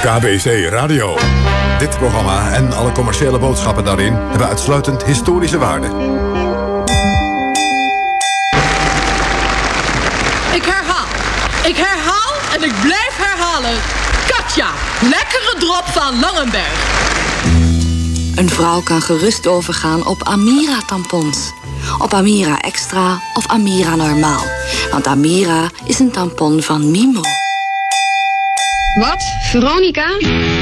KBC Radio. Dit programma en alle commerciële boodschappen daarin hebben uitsluitend historische waarde. Ik herhaal en ik blijf herhalen. Katja, lekkere drop van Langenberg. Een vrouw kan gerust overgaan op Amira tampons. Op Amira Extra of Amira Normaal. Want Amira is een tampon van Mimo. Wat? Veronica?